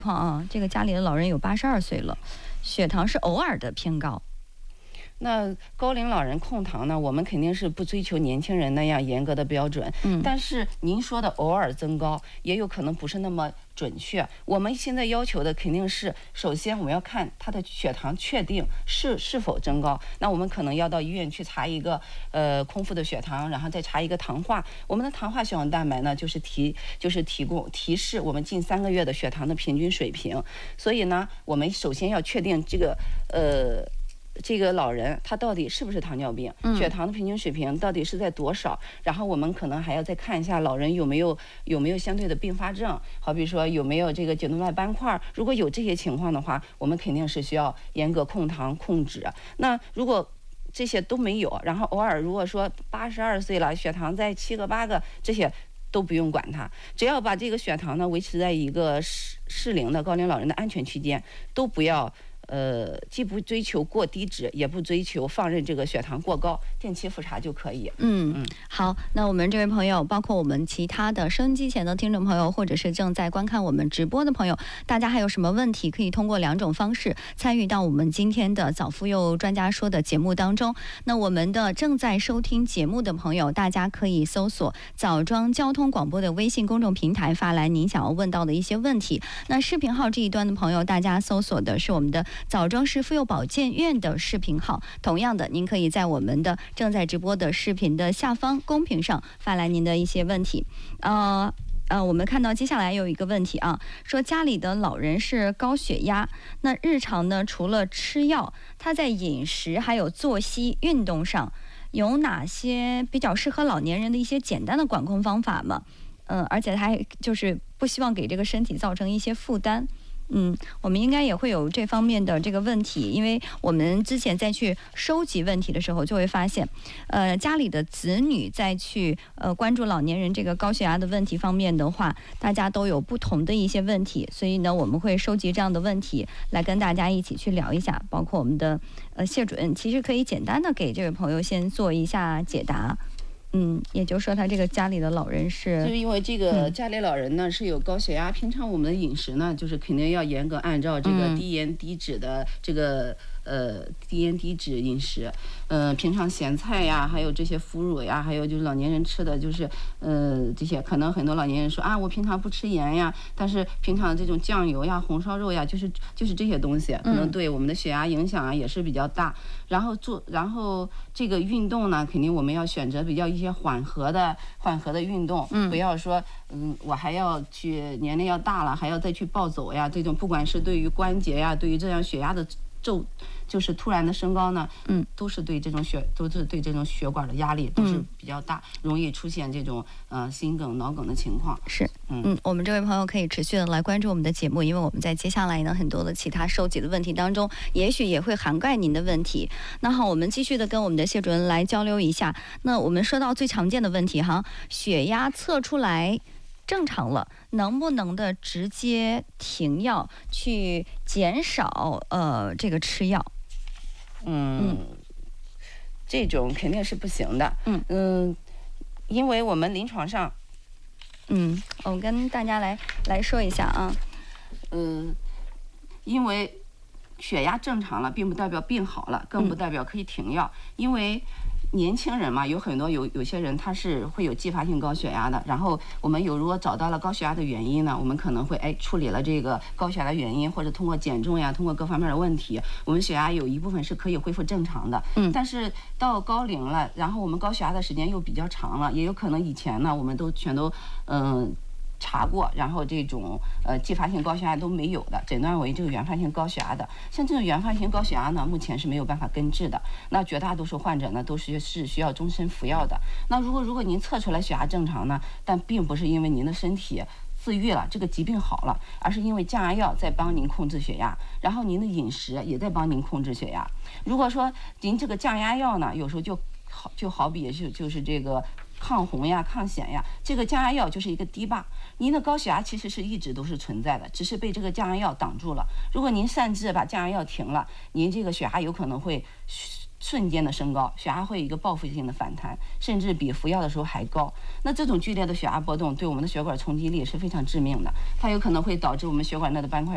况啊，这个家里的老人有82岁了，血糖是偶尔的偏高。 那高龄老人控糖呢，我们肯定是不追求年轻人那样严格的标准，但是您说的偶尔增高，也有可能不是那么准确。我们现在要求的肯定是，首先我们要看他的血糖确定是否增高，那我们可能要到医院去查一个空腹的血糖，然后再查一个糖化。我们的糖化血红蛋白呢，就是提示我们近3个月的血糖的平均水平。所以呢，我们首先要确定这个老人他到底是不是糖尿病，血糖的平均水平到底是在多少，然后我们可能还要再看一下老人有没有相对的并发症，好比说有没有这个颈动脉斑块，如果有这些情况的话，我们肯定是需要严格控糖控脂。那如果这些都没有，然后偶尔如果说82岁了，血糖在7个8个，这些都不用管它，只要把这个血糖呢维持在一个适龄的高龄老人的安全区间，都不要既不追求过低脂，也不追求放任这个血糖过高，定期复查就可以。 好，那我们这位朋友，包括我们其他的收音机前的听众朋友，或者是正在观看我们直播的朋友，大家还有什么问题，可以通过2种方式参与到我们今天的早妇幼专家说的节目当中。那我们的正在收听节目的朋友，大家可以搜索枣庄交通广播的微信公众平台，发来您想要问到的一些问题。那视频号这一端的朋友，大家搜索的是我们的枣庄市妇幼保健院的视频号，同样的，您可以在我们的正在直播的视频的下方公屏上发来您的一些问题。我们看到接下来有一个问题啊，说家里的老人是高血压，那日常呢除了吃药，他在饮食还有作息运动上有哪些比较适合老年人的一些简单的管控方法吗？而且他还就是不希望给这个身体造成一些负担。我们应该也会有这方面的这个问题，因为我们之前在去收集问题的时候，就会发现，家里的子女在去关注老年人这个高血压的问题方面的话，大家都有不同的一些问题，所以呢，我们会收集这样的问题来跟大家一起去聊一下，包括我们的谢主任，其实可以简单的给这位朋友先做一下解答。也就是说他这个家里的老人是， 就是因为这个家里老人呢是有高血压，平常我们的饮食呢就是肯定要严格按照这个低盐低脂的这个低盐低脂饮食，平常咸菜呀，还有这些腐乳呀，还有就是老年人吃的就是这些，可能很多老年人说啊，我平常不吃盐呀，但是平常这种酱油呀、红烧肉呀，就是这些东西，可能对我们的血压影响啊也是比较大。然后这个运动呢，肯定我们要选择比较一些缓和的运动，不要说我还要去年龄要大了还要再去暴走呀，这种不管是对于关节呀，对于这样血压的就是突然的升高呢，都是对这种血管的压力都是比较大，容易出现这种心梗、脑梗的情况。 是，我们这位朋友可以持续的来关注我们的节目，因为我们在接下来呢很多的其他收集的问题当中，也许也会涵盖您的问题。那好，我们继续的跟我们的谢主任来交流一下。那我们说到最常见的问题哈，血压测出来正常了，能不能的直接停药去减少这个吃药？ 这种肯定是不行的。因为我们临床上， 我们跟大家来说一下啊。 因为血压正常了，并不代表病好了，更不代表可以停药，因为年轻人嘛，有很多有些人他是会有继发性高血压的，然后我们如果找到了高血压的原因呢，我们可能会处理了这个高血压的原因，或者通过减重呀，通过各方面的问题，我们血压有一部分是可以恢复正常的。但是到高龄了，然后我们高血压的时间又比较长了，也有可能以前呢我们都全都查过，然后这种继发性高血压都没有的，诊断为这个原发性高血压的。像这种原发性高血压呢，目前是没有办法根治的。那绝大多数患者呢，都是需要终身服药的。那如果您测出来血压正常呢，但并不是因为您的身体自愈了，这个疾病好了，而是因为降压药在帮您控制血压，然后您的饮食也在帮您控制血压。如果说您这个降压药呢，有时候就好比就是这个抗红呀、抗癣呀，这个降压药就是一个堤坝。您的高血压其实是一直都是存在的，只是被这个降压药挡住了。如果您擅自把降压药停了，您这个血压有可能会瞬间的升高，血压会有一个报复性的反弹，甚至比服药的时候还高。那这种剧烈的血压波动对我们的血管冲击力是非常致命的，它有可能会导致我们血管内的斑块